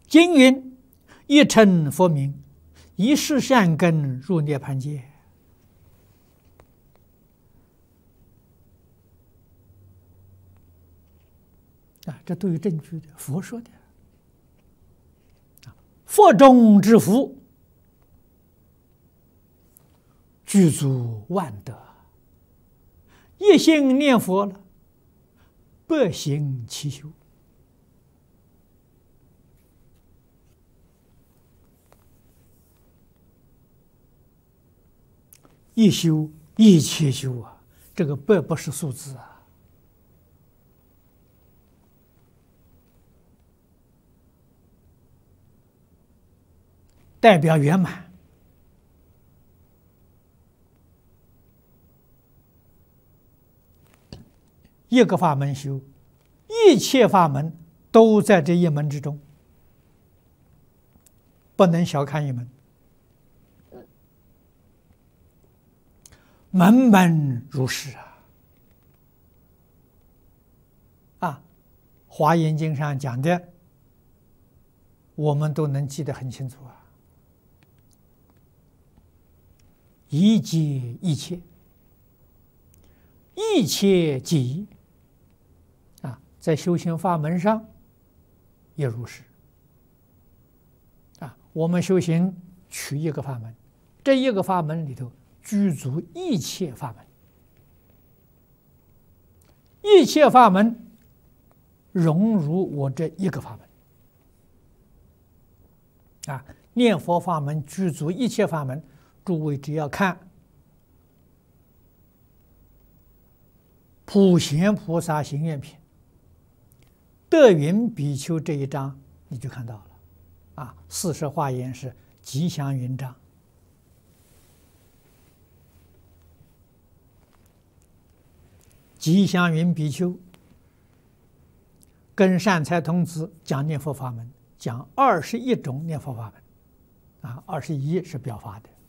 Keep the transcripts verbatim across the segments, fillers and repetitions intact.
经云：“一称佛名，一世善根入涅盘界。”啊，这都有证据的，佛说的。佛中之福，具足万德。一心念佛了，百行齐修。一修一切修啊，这个百不是数字啊。代表圆满，一个法门修，一切法门都在这一门之中，不能小看一门。门门如是啊！啊，《华严经》上讲的，我们都能记得很清楚啊。一切一切，一切即一啊，在修行法门上也如是啊。我们修行取一个法门，这一个法门里头具足一切法门，一切法门融入我这一个法门啊。念佛法门具足一切法门。诸位只要看《普贤菩萨行愿品》德云比丘这一章，你就看到了啊。四十华严是吉祥云章，吉祥云比丘跟善财童子讲念佛法门，讲二十一种念佛法门啊，二十一是表法的。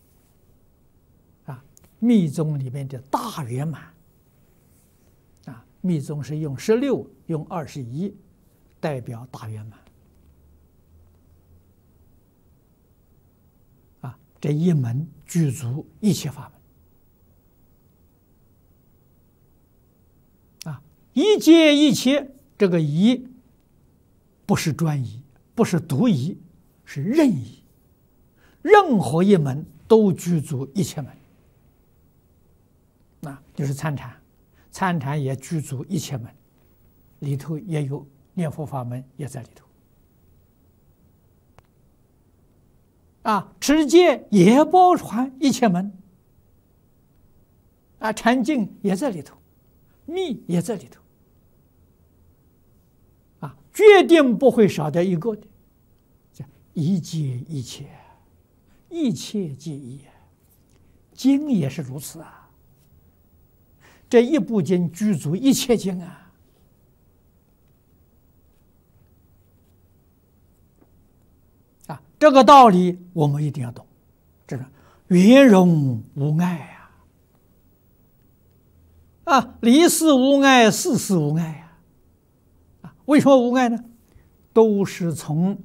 密宗里面的大圆满啊，密宗是用十六，用二十一，代表大圆满啊。这一门具足一切法门啊，一切一切，这个一不是专一，不是独一，是任意，任何一门都具足一切门。啊，就是参禅，参禅也具足一切门，里头也有念佛法门，也在里头。啊，持戒也包含一切门，啊，禅净也在里头，密也在里头。啊，决定不会少掉一个的，叫一切一切，一切即一。经也是如此啊。这一部经具足一切经啊！啊，这个道理我们一定要懂，这是圆融无碍啊！啊，离世无碍，世事无碍啊！啊，为什么无碍呢？都是从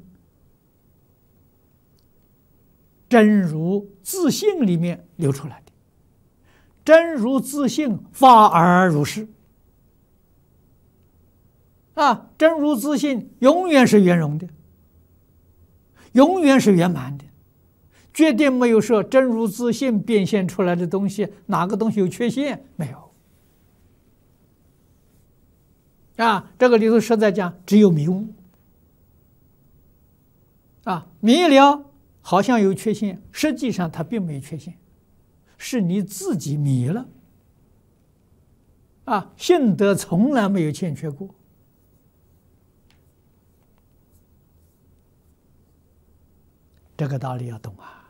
真如自性里面流出来的。真如自性，法而如是啊！真如自性永远是圆融的，永远是圆满的，绝对没有说真如自性变现出来的东西哪个东西有缺陷，没有啊！这个里头实在讲，只有迷雾啊，迷了好像有缺陷，实际上它并没有缺陷。是你自己迷了啊！性德从来没有欠缺过，这个道理要懂啊。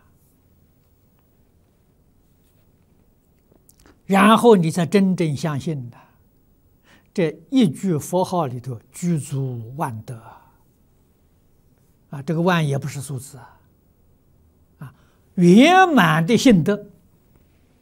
然后你才真正相信的，这一句佛号里头具足万德啊！这个万也不是数字啊，啊，圆满的性德。